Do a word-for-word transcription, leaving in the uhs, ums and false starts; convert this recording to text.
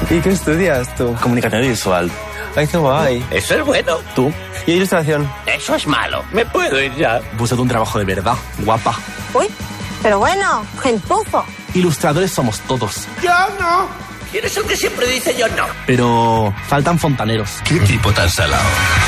¿Y qué estudias tú? Comunicación visual. Ay, qué guay. Eso es bueno. ¿Tú? ¿Y ilustración? Eso es malo. Me puedo ir ya. Búscate un trabajo de verdad, guapa. Uy, pero bueno, gentuzo. Ilustradores somos todos. ¡Yo no! ¿Quién es el que siempre dice yo no? Pero faltan fontaneros. ¿Qué tipo tan salado?